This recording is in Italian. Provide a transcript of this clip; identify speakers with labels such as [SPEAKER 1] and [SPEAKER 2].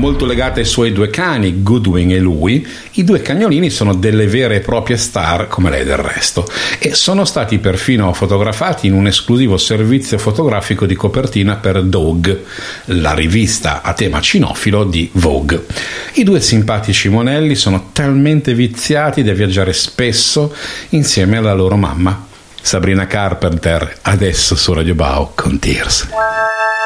[SPEAKER 1] molto legata ai suoi due cani, Goodwin e Louie. I due cagnolini sono delle vere e proprie star, come lei del resto, e sono stati perfino fotografati in un esclusivo servizio fotografico di copertina per Dog, la rivista a tema cinofilo di Vogue. I due simpatici monelli sono talmente viziati da viaggiare spesso insieme alla loro mamma. Sabrina Carpenter, adesso su Radio Bao con Tears.